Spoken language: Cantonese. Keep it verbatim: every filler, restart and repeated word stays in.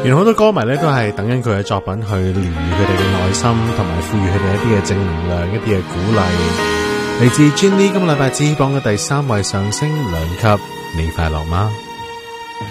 原來好多歌迷咧都係等緊佢嘅作品去療愈佢哋嘅內心，同埋賦予佢哋一啲嘅正能量，一啲嘅鼓勵。嚟自 Jenny 今個禮拜只榜嘅第三位上升兩級，你快樂嗎？